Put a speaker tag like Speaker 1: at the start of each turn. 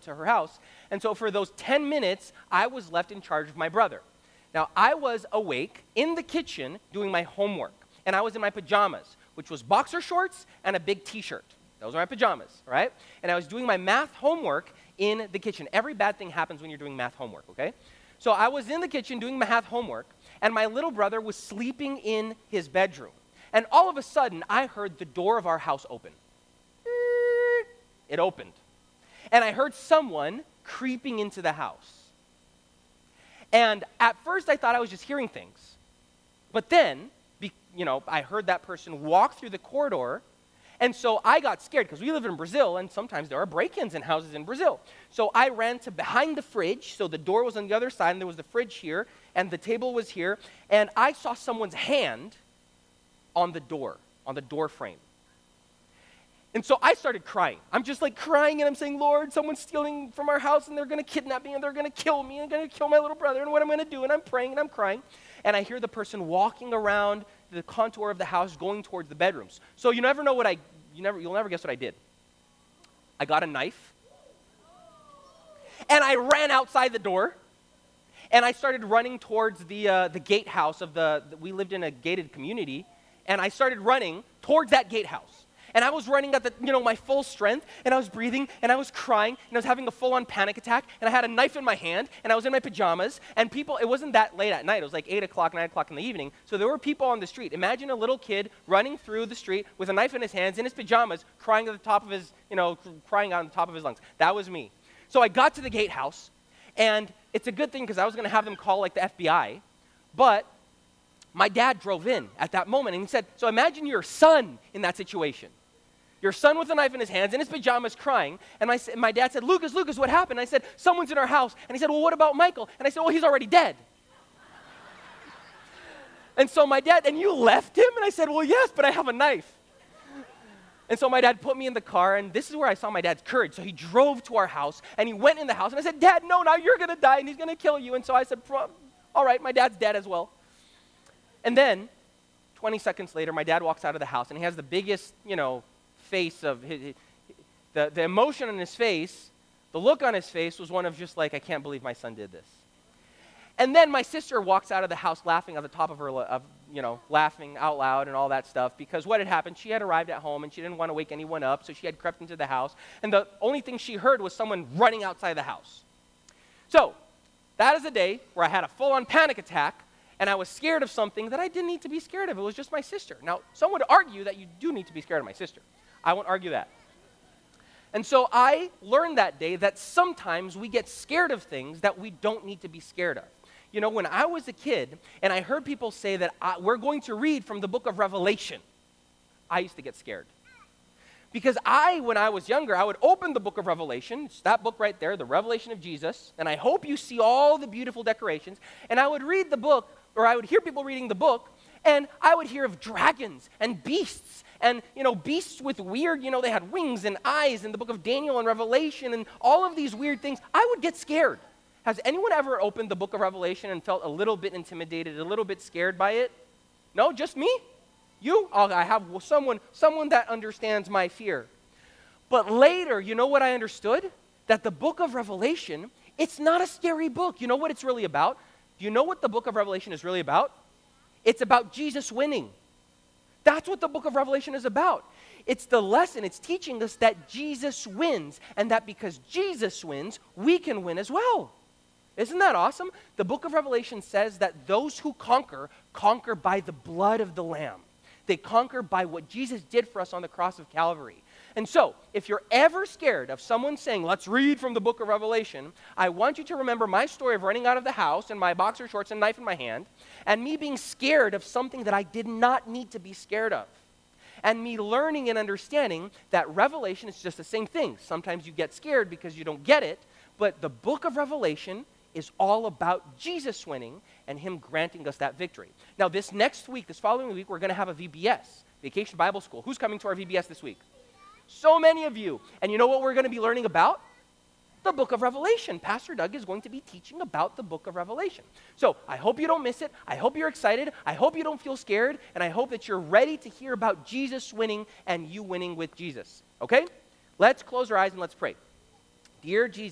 Speaker 1: to her house. And so for those 10 minutes, I was left in charge of my brother. Now, I was awake in the kitchen doing my homework, and I was in my pajamas, which was boxer shorts and a big t-shirt. Those are my pajamas, right? And I was doing my math homework in the kitchen. Every bad thing happens when you're doing math homework, okay? So I was in the kitchen doing math homework, and my little brother was sleeping in his bedroom. And all of a sudden, I heard the door of our house open. It opened. And I heard someone creeping into the house. And at first, I thought I was just hearing things. But then, I heard that person walk through the corridor. And so I got scared because we live in Brazil, and sometimes there are break-ins in houses in Brazil. So I ran to behind the fridge. So the door was on the other side, and there was the fridge here, and the table was here. And I saw someone's hand on the door frame. And so I started crying. I'm just like crying, and I'm saying, Lord, someone's stealing from our house, and they're going to kidnap me, and they're going to kill me, and they're going to kill my little brother, and what I'm going to do? And I'm praying, and I'm crying. And I hear the person walking around the contour of the house going towards the bedrooms. So you'll never guess what I did. I got a knife, and I ran outside the door, and I started running towards the gatehouse we lived in a gated community, and I started running towards that gatehouse. And I was running at my full strength, and I was breathing, and I was crying, and I was having a full-on panic attack, and I had a knife in my hand, and I was in my pajamas, and it wasn't that late at night. It was like 8 o'clock, 9 o'clock in the evening, so there were people on the street. Imagine a little kid running through the street with a knife in his hands, in his pajamas, crying at the top of his, crying on the top of his lungs. That was me. So I got to the gatehouse, and it's a good thing because I was going to have them call like the FBI, but my dad drove in at that moment, and he said, so imagine your son in that situation. Your son with a knife in his hands, in his pajamas, crying. And my dad said, Lucas, what happened? I said, someone's in our house. And he said, well, what about Michael? And I said, well, he's already dead. And so my dad, and you left him? And I said, well, yes, but I have a knife. And so my dad put me in the car, and this is where I saw my dad's courage. So he drove to our house, and he went in the house. And I said, Dad, no, now you're going to die, and he's going to kill you. And so I said, all right, my dad's dead as well. And then 20 seconds later, my dad walks out of the house, and he has the biggest, face of the emotion on his face, the look on his face was one of just like, I can't believe my son did this. And then my sister walks out of the house laughing at the top of her, laughing out loud and all that stuff, because what had happened, she had arrived at home and she didn't want to wake anyone up, so she had crept into the house, and the only thing she heard was someone running outside the house. So that is a day where I had a full-on panic attack, and I was scared of something that I didn't need to be scared of. It was just my sister. Now, some would argue that you do need to be scared of my sister. I won't argue that. And so I learned that day that sometimes we get scared of things that we don't need to be scared of. When I was a kid and I heard people say that we're going to read from the book of Revelation, I used to get scared. Because when I was younger, I would open the book of Revelation, it's that book right there, the Revelation of Jesus, and I hope you see all the beautiful decorations, and I would read the book, or I would hear people reading the book, and I would hear of dragons and beasts, and, beasts with weird, they had wings and eyes in the book of Daniel and Revelation and all of these weird things. I would get scared. Has anyone ever opened the book of Revelation and felt a little bit intimidated, a little bit scared by it? No, just me? You? I have someone that understands my fear. But later, you know what I understood? That the book of Revelation, it's not a scary book. You know what it's really about? Do you know what the book of Revelation is really about? It's about Jesus winning. That's what the book of Revelation is about. It's the lesson. It's teaching us that Jesus wins, and that because Jesus wins, we can win as well. Isn't that awesome? The book of Revelation says that those who conquer by the blood of the Lamb. They conquer by what Jesus did for us on the cross of Calvary. And so, if you're ever scared of someone saying, let's read from the book of Revelation, I want you to remember my story of running out of the house in my boxer shorts and knife in my hand, and me being scared of something that I did not need to be scared of. And me learning and understanding that Revelation is just the same thing. Sometimes you get scared because you don't get it, but the book of Revelation is all about Jesus winning and him granting us that victory. Now, this following week, we're going to have a VBS, Vacation Bible School. Who's coming to our VBS this week? So many of you. And you know what we're going to be learning about? The book of Revelation. Pastor Doug is going to be teaching about the book of Revelation. So I hope you don't miss it. I hope you're excited. I hope you don't feel scared. And I hope that you're ready to hear about Jesus winning and you winning with Jesus. Okay? Let's close our eyes and let's pray. Dear Jesus,